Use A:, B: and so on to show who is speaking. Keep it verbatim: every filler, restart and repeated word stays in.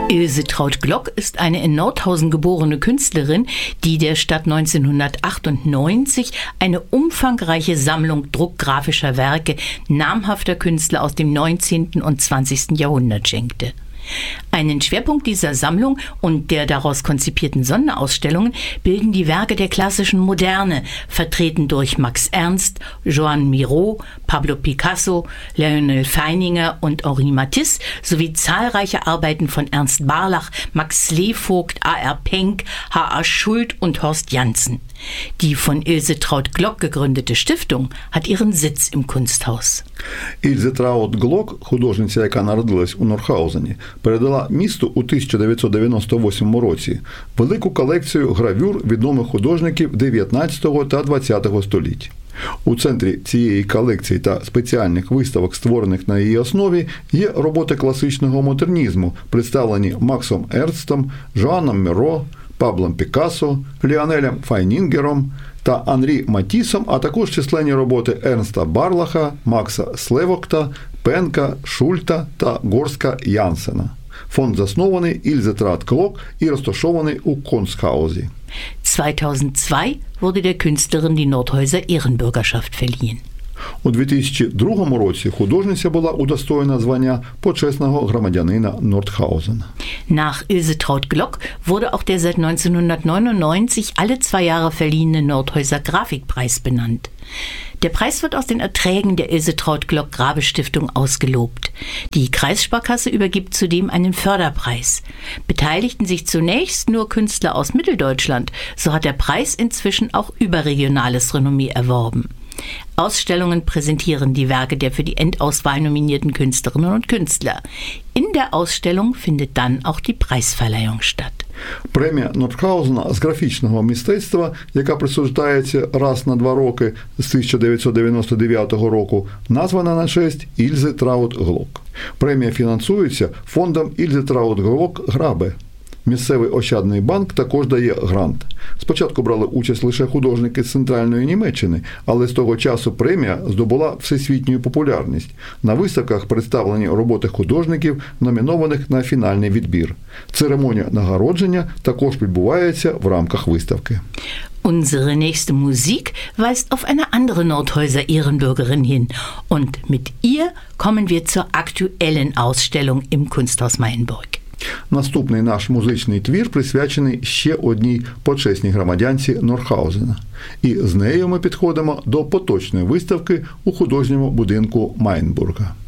A: Ilse Traut-Glock ist eine in Nordhausen geborene Künstlerin, die der Stadt neunzehnhundertachtundneunzig eine umfangreiche Sammlung druckgrafischer Werke namhafter Künstler aus dem neunzehnten und zwanzigsten Jahrhundert schenkte. Einen Schwerpunkt dieser Sammlung und der daraus konzipierten Sonderausstellungen bilden die Werke der klassischen Moderne, vertreten durch Max Ernst, Joan Miró, Pablo Picasso, Léonel Feininger und Henri Matisse sowie zahlreiche Arbeiten von Ernst Barlach, Max Slevogt, A R Penck, H A Schuld und Horst Janssen. Die von Ilse Traut-Glock gegründete Stiftung hat ihren Sitz im Kunsthaus.
B: Ільзе Траут-Глок, художниця, яка народилась у Нордхаузені, передала місту у тисяча дев'ятсот дев'яносто восьмому році велику колекцію гравюр відомих художників дев'ятнадцятого та двадцятого століть. У центрі цієї колекції та спеціальних виставок, створених на її основі, є роботи класичного модернізму, представлені Максом Ернстом, Жоаном Міро, Паблом Пікассо, Ліонелем Файнінгером та Анрі Матісом, а також численні роботи Ернста Барлаха, Макса Слевокта, Пенка, Шульта та Горска Янсена. Фонд заснований Ільзе Traut-Glock і розташований у Kunsthaus.
A: zweitausendzwei wurde der Künstlerin die Nordhäuser Ehrenbürgerschaft verliehen.
B: У дві тисячі другому році художниця була удостоєна звання почесного громадянина Нордхаузена.
A: Nach Ilse Traut-Glock wurde auch der seit neunzehnhundertneunundneunzig alle zwei Jahre verliehene Nordhäuser Grafikpreis benannt. Der Preis wird aus den Erträgen der Ilse Traut-Glock Grabestiftung ausgelobt. Die Kreissparkasse übergibt zudem einen Förderpreis. Beteiligten sich zunächst nur Künstler aus Mitteldeutschland, so hat der Preis inzwischen auch überregionales Renommee erworben. Ausstellungen präsentieren die Werke der für die Endauswahl nominierten Künstlerinnen und Künstler. In der Ausstellung findet dann auch die Preisverleihung statt.
B: Премія Нордхаузена з графічного мистецтва, яка присуджується раз на два роки з тисяча дев'ятсот дев'яносто дев'ятого року, названа на честь Ільзи Traut-Glock. Премія фінансується фондом Ільзи Traut-Glock Грабе. Місцевий Ощадний банк також дає грант. Спочатку брали участь лише художники з Центральної Німеччини, але з того часу премія здобула всесвітню популярність. На виставках представлені роботи художників, номінованих на фінальний відбір. Церемонія нагородження також відбувається в рамках виставки.
A: Unsere nächste Musik weist auf eine andere Nordhäuser Ehrenbürgerin hin. Und mit ihr kommen wir zur aktuellen Ausstellung im Kunsthaus Mayenburg.
B: Наступний наш музичний твір присвячений ще одній почесній громадянці Нордхаузена. І з нею ми підходимо до поточної виставки у художньому будинку Маєнбурга.